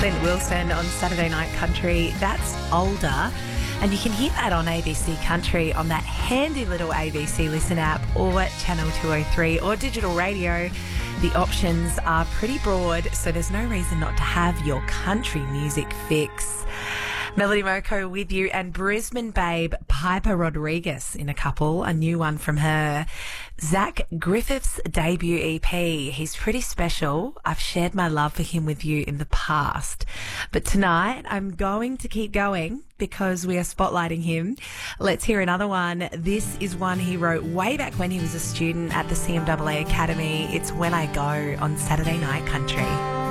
Clint Wilson on Saturday Night Country. That's Older. And you can hear that on ABC Country on that handy little ABC Listen app or Channel 203 or digital radio. The options are pretty broad, so there's no reason not to have your country music fix. Melody Moko with you, and Brisbane babe Piper Rodriguez in a couple, a new one from her. Zach Griffith's debut EP. He's pretty special. I've shared my love for him with you in the past. But tonight I'm going to keep going because we are spotlighting him. Let's hear another one. This is one he wrote way back when he was a student at the CMAA Academy. It's When I Go on Saturday Night Country.